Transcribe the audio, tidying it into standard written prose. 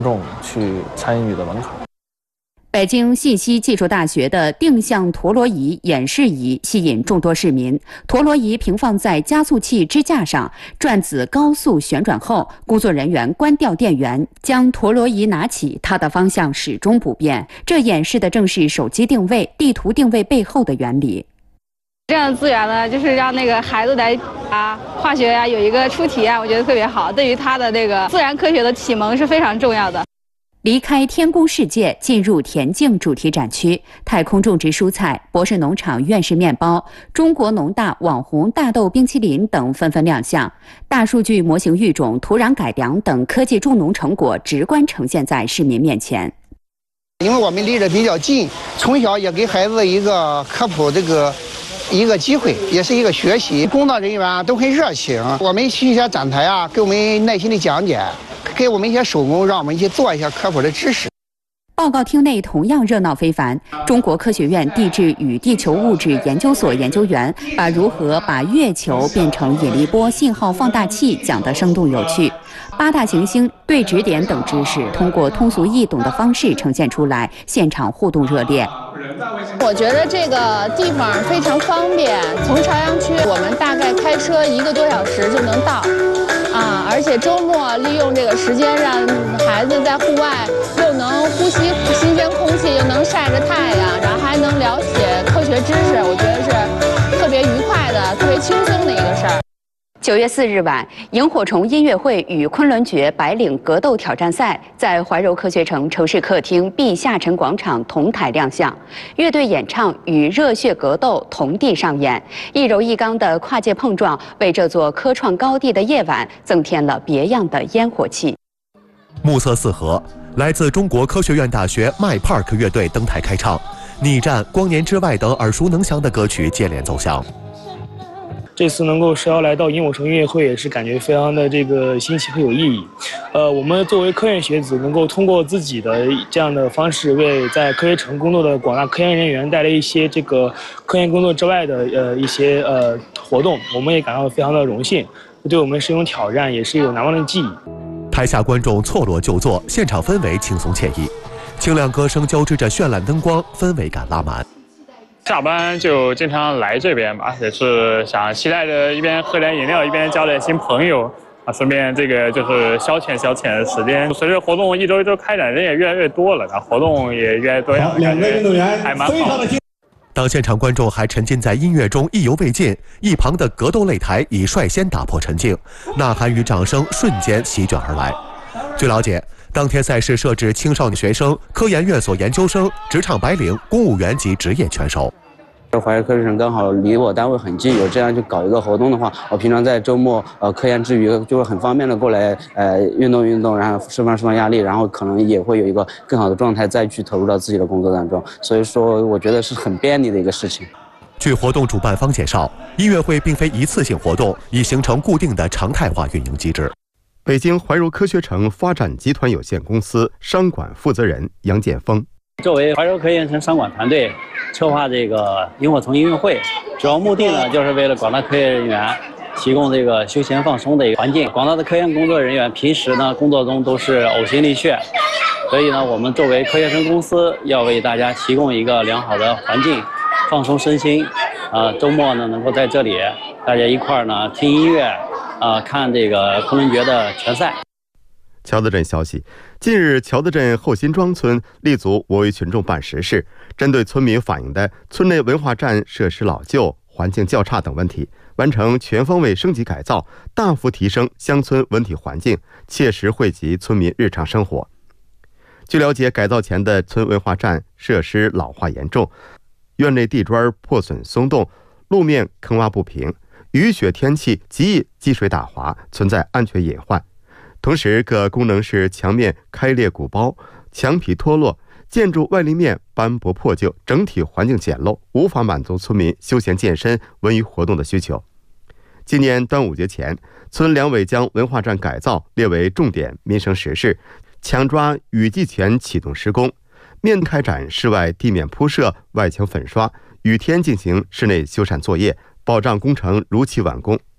众去参与的门槛。 北京信息技术大学的定向陀螺仪演示仪吸引众多市民。陀螺仪平放在加速器支架上，转子高速旋转后，工作人员关掉电源，将陀螺仪拿起，它的方向始终不变。这演示的正是手机定位、地图定位背后的原理。 这样的资源呢，就是让那个孩子来化学有一个出题我觉得特别好，对于他的这个自然科学的启蒙是非常重要的。 离开天宫世界，进入田径主题展区，太空种植蔬菜、博士农场院士面包、中国农大网红大豆冰淇淋等纷纷亮相。大数据模型育种、土壤改良等科技助农成果直观呈现在市民面前。 因为我们离得比较近，从小也给孩子一个科普一个机会，也是一个学习。工作人员都很热情，我们去一些展台给我们耐心的讲解，给我们一些手工，让我们去做一些科普的知识。 报告厅内同样热闹非凡，中国科学院地质与地球物质研究所研究员把如何把月球变成引力波信号放大器讲得生动有趣，八大行星对指点等知识通过通俗易懂的方式呈现出来，现场互动热烈。 我觉得这个地方非常方便，从朝阳区我们大概开车1个多小时就能到，而且周末利用这个时间，让孩子在户外又能呼吸新鲜空气，又能晒着太阳，然后还能了解科学知识，我觉得是特别愉快的、特别轻松的一个事儿。 9月4日晚，萤火虫音乐会与昆仑决白领格斗挑战赛在怀柔科学城城市客厅 B 下沉广场同台亮相，乐队演唱与热血格斗同地上演，一柔一刚的跨界碰撞为这座科创高地的夜晚增添了别样的烟火气。 暮色四合，来自中国科学院大学 My Park 乐队登台开唱，逆战、光年之外等耳熟能详的歌曲接连奏响。 这次能够受邀来到萤火虫音乐会，也是感觉非常的新奇和有意义。我们作为科研学子，能够通过自己的这样的方式，为在科学城工作的广大科研人员带来一些科研工作之外的一些活动，我们也感到非常的荣幸。对我们是一种挑战，也是有难忘的记忆。 台下观众错落就坐，现场氛围轻松惬意，清亮歌声交织着绚烂灯光，氛围感拉满。 下班就经常来这边吧，也是想期待着一边喝点饮料，一边交点新朋友顺便就是消遣时间。随着活动一周一周开展，人也越来越多了，活动也越来越多样， 两位运动员还蛮好的。 当现场观众还沉浸在音乐中意犹未尽，一旁的格斗擂台已率先打破沉静，呐喊与掌声瞬间席卷而来。据了解，当天赛事设置青少年学生、科研院所研究生、职场白领、公务员及职业拳手。 怀柔科学城刚好离我单位很近，有这样去搞一个活动的话，我平常在周末科研之余就会很方便的过来运动，然后释放压力，然后可能也会有一个更好的状态再去投入到自己的工作当中，所以说我觉得是很便利的一个事情。 据活动主办方介绍，音乐会并非一次性活动，已形成固定的常态化运营机制。 北京怀柔科学城发展集团有限公司商管负责人杨建峰， 作为怀柔科研城商管团队策划这个萤火虫音乐会，主要目的呢，就是为了广大科研人员提供这个休闲放松的一个环境。广大的科研工作人员平时呢工作中都是呕心沥血，所以呢，我们作为科学城公司要为大家提供一个良好的环境，放松身心。周末呢能够在这里大家一块儿呢听音乐，看这个昆仑决的拳赛。 乔德镇消息，近日乔德镇后辛庄村立足我为群众办实事，针对村民反映的村内文化站设施老旧、环境较差等问题，完成全方位升级改造，大幅提升乡村文体环境，切实惠及村民日常生活。据了解，改造前的村文化站设施老化严重，院内地砖破损松动，路面坑洼不平，雨雪天气极易积水打滑，存在安全隐患。同时，各功能室墙面开裂鼓包，墙皮脱落，建筑外立面斑驳破旧，整体环境简陋，无法满足村民休闲健身、文娱活动的需求。今年端午节前，村两委将文化站改造列为重点民生实事，强抓雨季前启动施工，面开展室外地面铺设、外墙粉刷，雨天进行室内修缮作业，保障工程如期完工。